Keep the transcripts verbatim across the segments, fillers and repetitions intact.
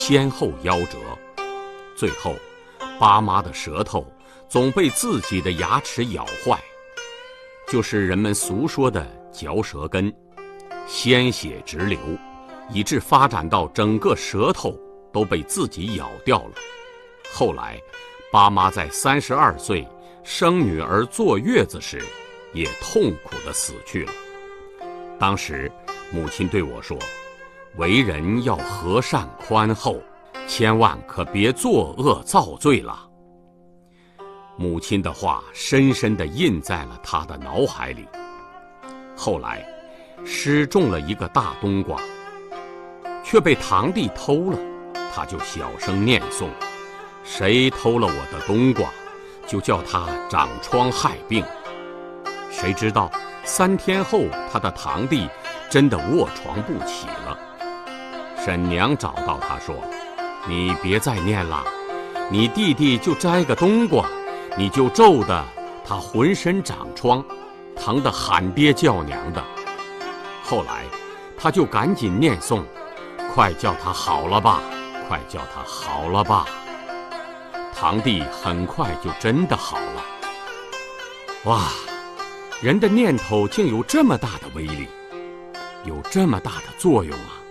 先后夭折。最后，爸妈的舌头总被自己的牙齿咬坏，就是人们俗说的嚼舌根，鲜血直流，以致发展到整个舌头都被自己咬掉了。后来，爸妈在三十二岁生女儿坐月子时，也痛苦地死去了。当时，母亲对我说：“为人要和善宽厚，千万可别作恶造罪了。”母亲的话深深地印在了他的脑海里。后来，师种了一个大冬瓜，却被堂弟偷了，他就小声念诵：“谁偷了我的冬瓜，就叫他长疮害病。”谁知道三天后，他的堂弟真的卧床不起了。婶娘找到他说：“你别再念了，你弟弟就摘个冬瓜，你就咒得他浑身长疮，疼得喊爹叫娘的。”后来他就赶紧念诵：“快叫他好了吧，快叫他好了吧。”堂弟很快就真的好了。哇，人的念头竟有这么大的威力，有这么大的作用啊！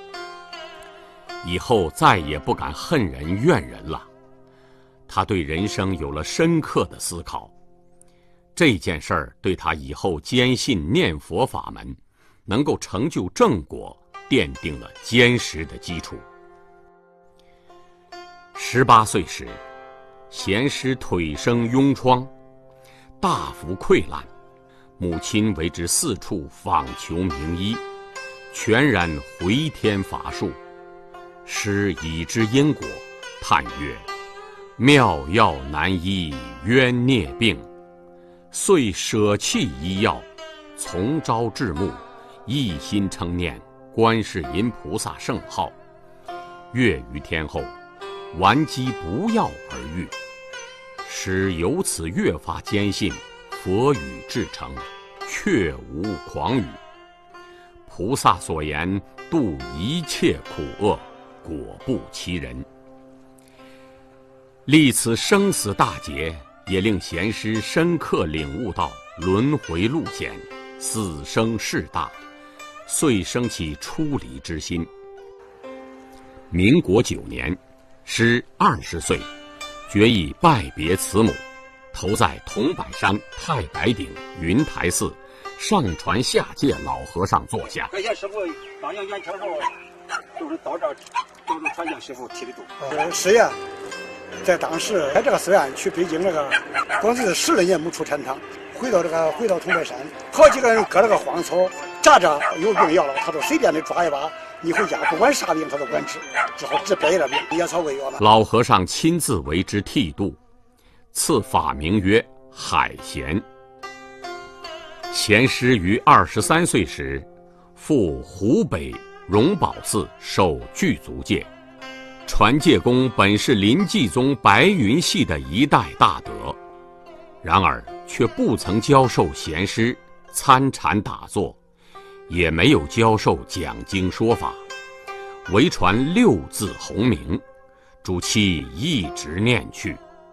以后再也不敢恨人怨人了。他对人生有了深刻的思考，这件事儿对他以后坚信念佛法门能够成就正果奠定了坚实的基础。十八岁时，贤师腿生痈疮，大幅溃烂，母亲为之四处访求名医，全然回天乏术。师已知因果，叹曰：“妙药难医冤孽病。”遂舍弃医药，从朝至暮，一心称念观世音菩萨圣号。月余天后，顽疾不药而愈。师由此越发坚信佛语至诚，确无诳语。菩萨所言度一切苦厄，果不其人。历此生死大劫，也令贤师深刻领悟到轮回路险，死生事大，遂生起出离之心。民国九年，师二十岁，决意拜别慈母，投在桐柏山太白顶云台寺上传下界老和尚座下。 快些师傅当阳元天后，都是到这儿，都是传讲师傅提的度。 呃，是呀，在当时在这个寺院去北京这个，光是十来年没出禅堂，回到这个回到桐柏山，好几个人割了个荒草，扎着有病要了，他都随便的抓一把。你回家不管啥病他都管治，只好治别的病，野草为药了。 老和尚亲自为之剃度，赐法名曰海贤。贤师于二十三岁时，赴湖北荣宝寺受具足戒。传戒功本是临济宗白云系的一代大德，然而却不曾教授贤师参禅打坐，也没有教授讲经说法，唯传六字洪名，主其一直念去。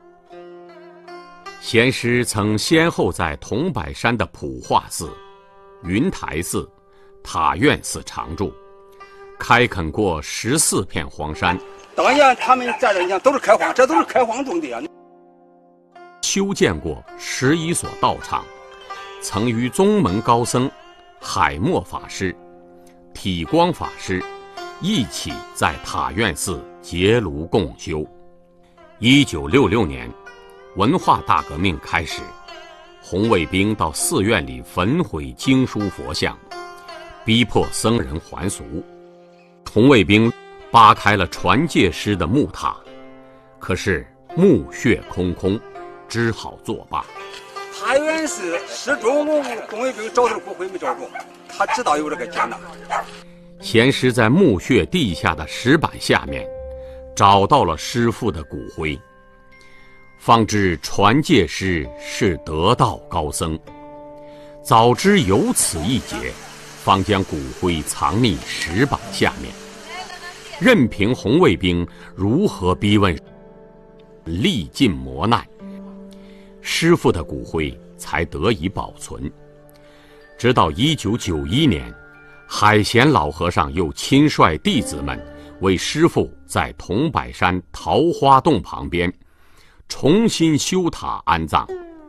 贤师曾先后在桐柏山的普化寺、云台寺、塔院寺常住，开垦过十四片荒山。 当年他们在这，你看都是开荒，这都是开荒种地啊。 修建过十一所道场，曾与宗门高僧海默法师、体光法师一起在塔院寺结庐共修。一九六六年，文化大革命开始，红卫兵到寺院里焚毁经书佛像，逼迫僧人还俗。红卫兵扒开了传戒师的木塔，可是墓穴空空，只好作罢。 塔院寺始终红卫兵找到骨灰没找着，他知道有这个劫难。 贤师在墓穴地下的石板下面找到了师父的骨灰，方知传戒师是得道高僧。早知有此一劫，方将骨灰藏匿石板下面。 任凭红卫兵如何逼问，历尽磨难，师父的骨灰才得以保存。直到一九九一年，海贤老和尚又亲率弟子们为师父在桐柏山桃花洞旁边重新修塔安葬。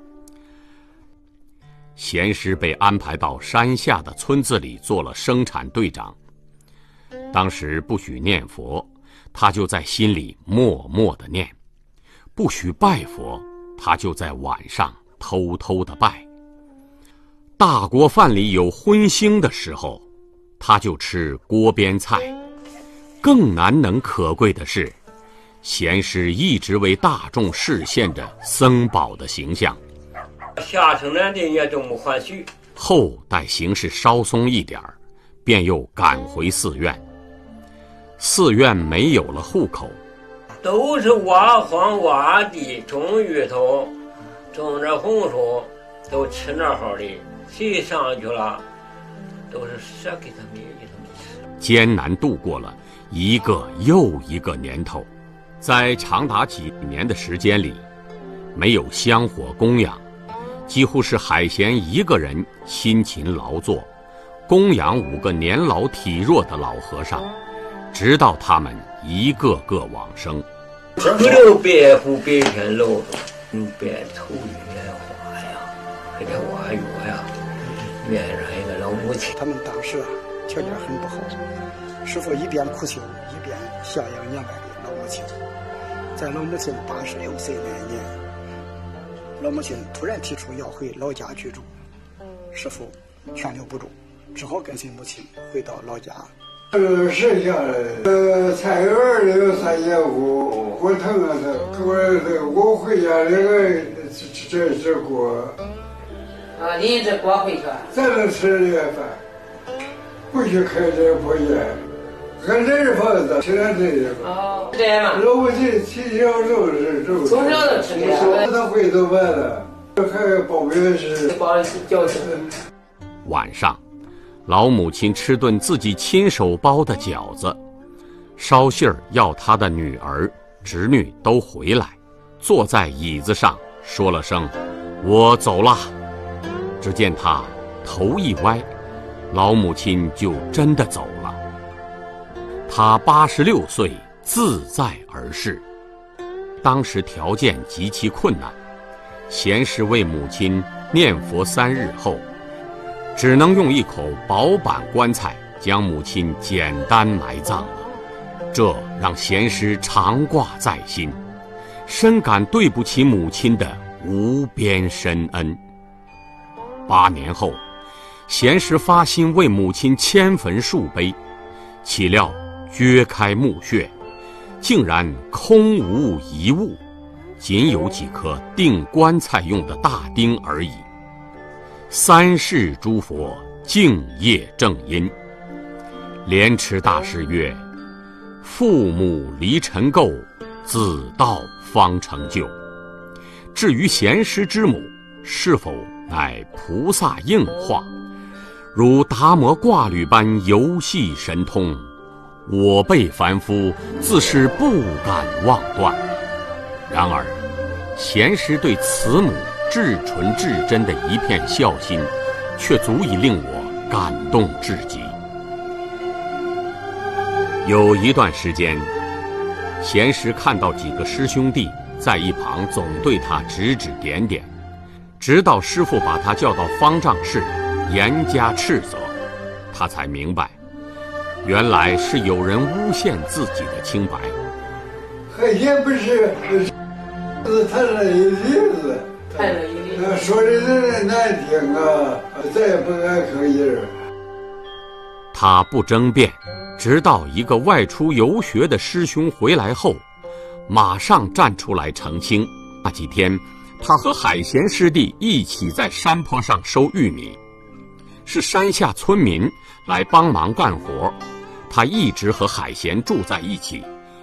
贤师被安排到山下的村子里做了生产队长。当时不许念佛，他就在心里默默地念；不许拜佛，他就在晚上偷偷地拜。大锅饭里有荤腥的时候，他就吃锅边菜。更难能可贵的是，贤师一直为大众示现着僧宝的形象。 下城南的也都没还许。 后待形势稍松一点儿，便又赶回寺院。寺院没有了户口， 都是挖荒挖地，种芋头，种着红薯，都吃那好的。谁上去了，都是舍给他们给他们吃。 艰难度过了一个又一个年头，在长达几年的时间里，没有香火供养，几乎是海贤一个人辛勤劳作，供养五个年老体弱的老和尚，直到他们一个个往生。 不留白虎白天露，用白头月花呀，还得挖药呀，院上一个老母亲。 他们当时啊条件很不好，师父一边苦修一边孝养年迈的老母亲。在老母亲八十六岁那年，老母亲突然提出要回老家居住，师父劝留不住，只好跟随母亲回到老家。 呃，剩下的呃菜园里有三间屋，火腾啊的，我这我回家这个这这锅。 啊，你这锅回去？ 咱能吃这饭，不许开这破烟，俺这是房子，现在这个。 哦，这样嘛。 老母亲从小就是这么。 从小就吃这个。 他回头完了，还包面是。 包饺子。 晚上，老母亲吃顿自己亲手包的饺子，捎信儿要她的女儿、侄女都回来，坐在椅子上说了声“我走了”。只见他头一歪，老母亲就真的走了。他八十六岁，自在而逝。当时条件极其困难，贤师为母亲念佛三日后，只能用一口薄板棺材将母亲简单埋葬了。这让贤师常挂在心，深感对不起母亲的无边深恩。八年后，贤师发心为母亲迁坟树碑，岂料掘开墓穴，竟然空无一物，仅有几颗钉棺材用的大钉而已。三世诸佛敬业正因。莲池大师曰：父母离尘垢，子道方成就。至于贤师之母是否乃菩萨应化，如达摩挂履般游戏神通，我辈凡夫自是不敢妄断。然而贤师对慈母至纯至真的一片孝心，却足以令我感动至极。有一段时间，贤师看到几个师兄弟在一旁总对他指指点点，直到师父把他叫到方丈室严加斥责，他才明白，原来是有人诬陷自己的清白。 海贤不是是谈了一例子， 谈了一例子， 说的人难听啊，再也不敢吭音。 他不争辩，直到一个外出游学的师兄回来后，马上站出来澄清。那几天他和海贤师弟一起在山坡上收玉米，是山下村民来帮忙干活，他一直和海贤住在一起。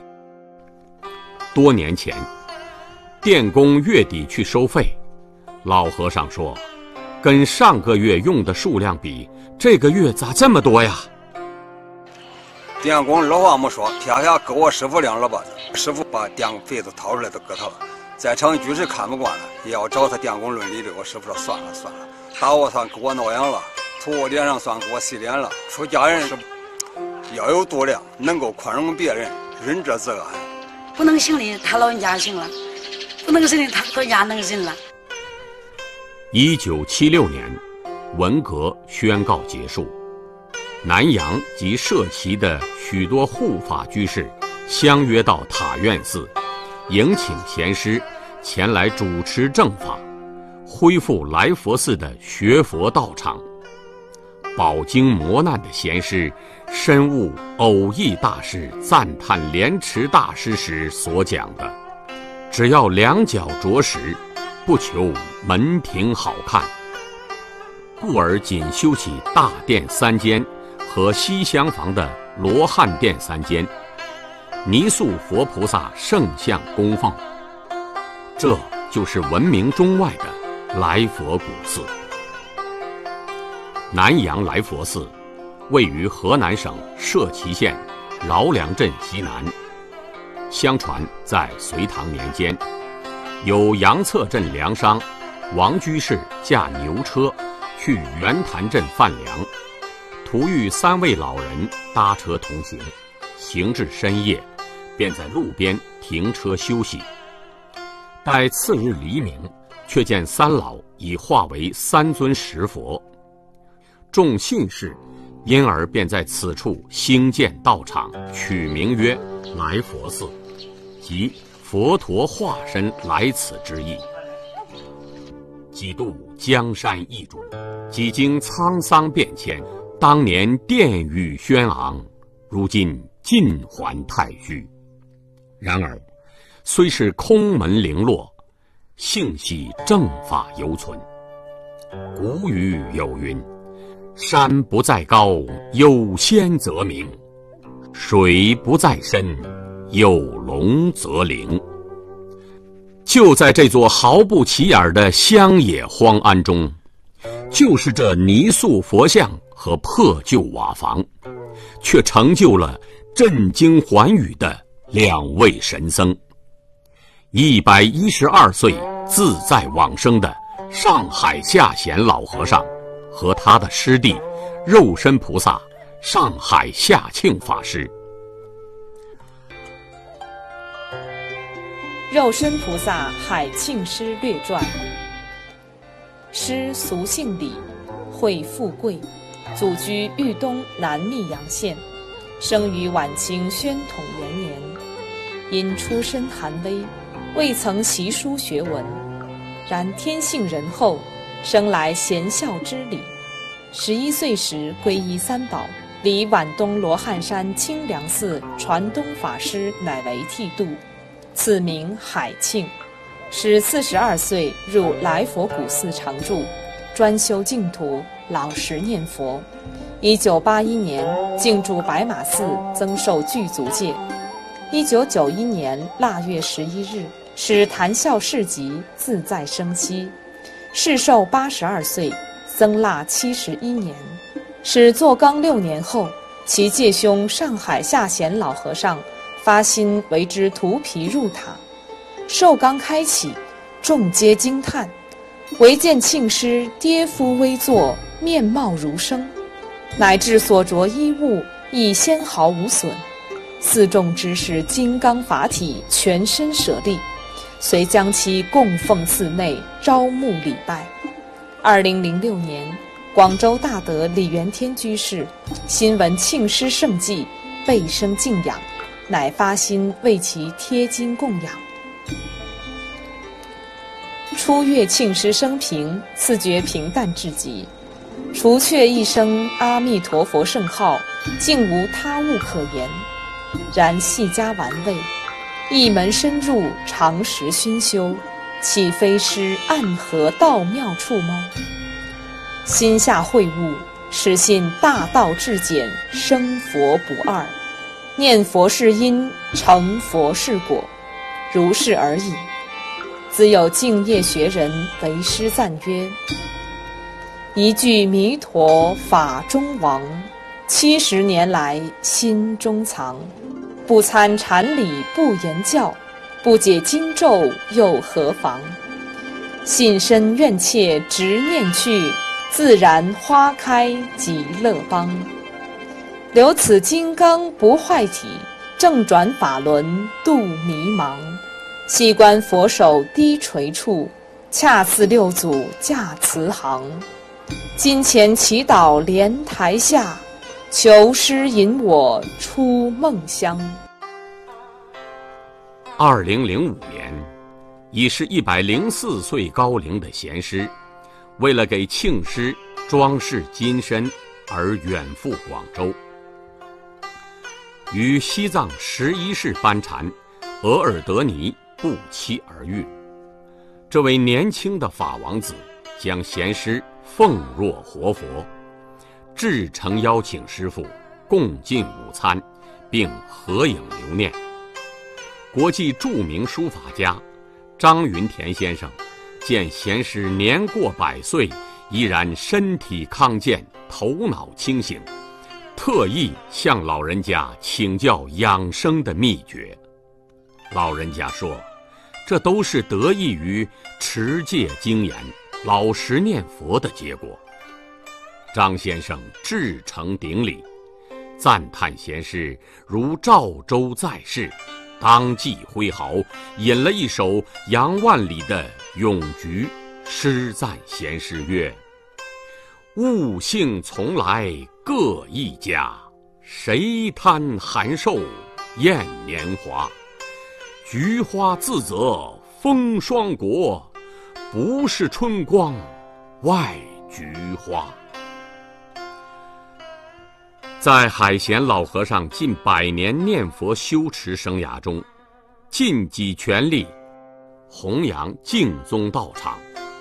多年前，电工月底去收费，老和尚说，跟上个月用的数量比，这个月咋这么多呀？ 电工二话没说，撇下给我师傅两耳巴子。师傅把电费子掏出来都给他了。在场居士看不惯了，也要找他电工论理的。我师傅说算了算了，打我算给我挠痒了，吐我脸上算给我洗脸了。出家人是要有度量，能够宽容别人，仁者自安。 不能行的，他老人家行了；不能行的，他老人家能行了。 一九七六年，文革宣告结束，南阳及社旗的许多护法居士相约到塔院寺，迎请贤师前来主持正法，恢复来佛寺的学佛道场。饱经磨难的贤师深悟偶益大师赞叹莲池大师时所讲的：只要两脚着实，不求门庭好看，故而仅修起大殿三间和西厢房的罗汉殿三间，泥塑佛菩萨圣像供奉。这就是闻名中外的来佛古寺。南阳来佛寺位于河南省社旗县饶梁镇西南。相传在隋唐年间，有杨策镇粮商王居士驾牛车去圆潭镇贩粮，途遇三位老人搭车同行，行至深夜，便在路边停车休息。待次日黎明，却见三老已化为三尊石佛。众信士因而便在此处兴建道场，取名曰来佛寺，即佛陀化身来此之意。几度江山易主，几经沧桑变迁，当年殿宇轩昂，如今尽还太虚。然而虽是空门零落，幸喜正法犹存。古语有云：山不在高，有仙则名；水不在深，有龙则灵。就在这座毫不起眼的乡野荒庵中，就是这泥塑佛像和破旧瓦房，却成就了震惊寰宇的两位神僧。一百一十二岁自在往生的上海下贤老和尚和他的师弟肉身菩萨上海下庆法师。 肉身菩萨海庆师略传。师俗姓李，讳富贵，祖居豫东南密阳县，生于晚清宣统元年。因出身寒微，未曾习书学文，然天性仁厚，生来贤孝之理。十一岁时皈依三宝，离皖东罗汉山清凉寺传东法师乃为剃度，此名海庆。使四十二岁入来佛古寺常住，专修净土，老实念佛。一九八一年进驻白马寺，增受具足戒。一九九一年腊月十一日，使谈笑市集，自在生息，世寿八十二岁，僧腊七十一年。使做纲六年后，其介兄上海下贤老和尚发心为之涂皮入塔。寿纲开启，众皆惊叹，唯见庆师跌夫微坐，面貌如生，乃至所着衣物亦纤毫无损。寺众知是金刚法体，全身舍利，遂将其供奉寺内，招募礼拜。二零零六年，广州大德李元天居士新闻庆师圣迹，倍生敬仰，乃发心为其贴金供养。初阅庆师生平，自觉平淡至极，除却一声阿弥陀佛圣号，竟无他物可言。然细加玩味，一门深入，常识熏修，岂非是暗合道妙处吗？心下会悟，始信大道至简，生佛不二，念佛是因，成佛是果，如是而已。自有敬业学人为师赞曰：一句弥陀法中王， 七十年来心中藏，不参禅理不言教，不解经咒又何妨？信身愿切执念去，自然花开极乐邦。留此金刚不坏体，正转法轮度迷茫。细观佛手低垂处，恰似六祖驾慈航。金钱祈祷莲台下，求师引我出梦乡。 二零零五年，已是一百零四岁高龄的贤师，为了给庆师装饰金身而远赴广州，与西藏十一世班禅额尔德尼不期而遇。这位年轻的法王子将贤师奉若活佛，至诚邀请师父共进午餐，并合影留念。国际著名书法家张云田先生见贤师年过百岁，依然身体康健，头脑清醒，特意向老人家请教养生的秘诀。老人家说，这都是得益于持戒精严、老实念佛的结果。张先生至诚顶礼，赞叹贤师如赵州在世，当即挥毫，引了一首杨万里的《咏菊》，诗赞贤师曰：物性从来各一家，谁贪寒瘦厌年华？菊花自则风霜国，不是春光外菊花。在海贤老和尚近百年念佛修持生涯中，尽己全力弘扬净宗道场，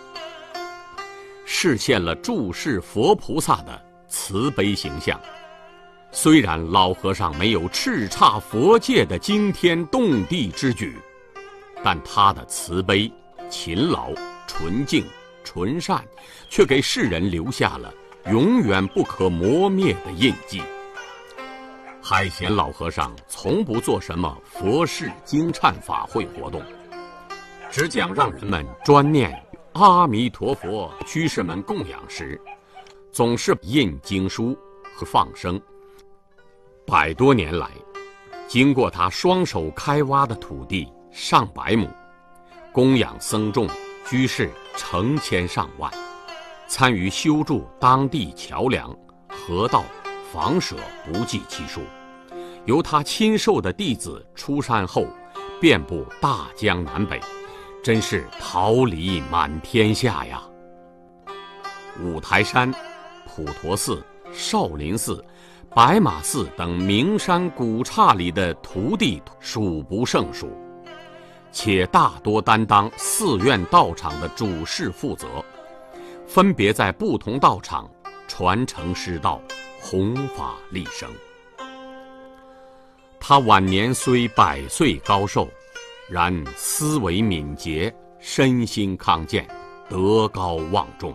实现了注释佛菩萨的慈悲形象。虽然老和尚没有叱咤佛界的惊天动地之举，但他的慈悲、勤劳、纯净、纯善，却给世人留下了永远不可磨灭的印记。海贤老和尚从不做什么佛事经忏法会活动，只讲让人们专念阿弥陀佛。居士们供养时，总是印经书和放生。百多年来，经过他双手开挖的土地上百亩，供养僧众居士成千上万，参与修筑当地桥梁、河道、房舍不计其数。由他亲授的弟子出山后，遍布大江南北，真是桃李满天下呀！五台山、普陀寺、少林寺、白马寺等名山古刹里的徒弟数不胜数，且大多担当寺院道场的主事负责，分别在不同道场传承师道，弘法利生。他晚年虽百岁高寿，然思维敏捷，身心康健，德高望重。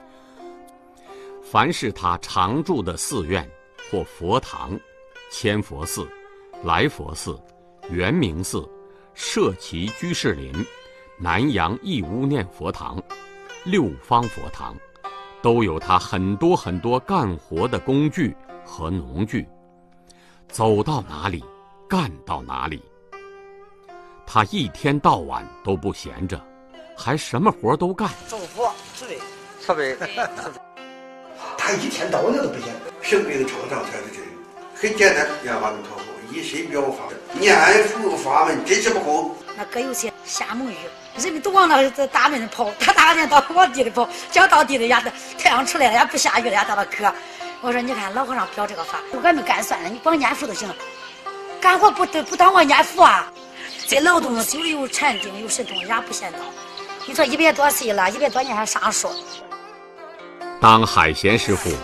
凡是他常住的寺院或佛堂，千佛寺、来佛寺、圆明寺、社稷居士林、南阳义乌念佛堂、六方佛堂，都有他很多很多干活的工具和农具，走到哪里干到哪里。他一天到晚都不闲着，还什么活都干。 祝福慈悲慈悲，他一天到晚都不闲。 生命创造才是真，很简单，念阿弥陀佛，以身表法，念佛法门真是不空。 那搁有些瞎蒙语，人们都往那大门跑，他大天到往地里跑，讲到地里呀，太阳出来了也不下雨了呀，到那渴。我说你看老和尚表这个法，我赶紧干算了，你光念佛就行了。干活不不当我念佛啊，在劳动久了有禅定有神通也不嫌早。你说一百多岁了，一百多年还上树。 当海贤师傅